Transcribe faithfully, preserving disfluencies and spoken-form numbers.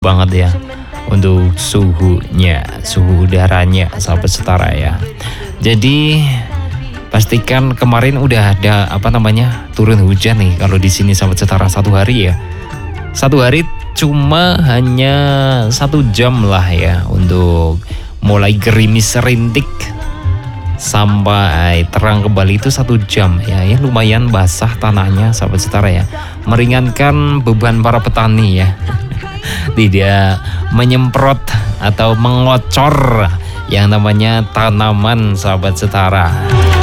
banget ya untuk suhunya, suhu udaranya sahabat setara ya. Jadi pastikan kemarin udah ada apa namanya turun hujan nih kalau di sini sahabat setara satu hari ya. Satu hari cuma hanya satu jam lah ya untuk mulai gerimis rintik sampai terang kembali itu satu jam ya, ya lumayan basah tanahnya sahabat setara ya, meringankan beban para petani ya. Tidak menyemprot atau mengocor yang namanya tanaman sahabat setara.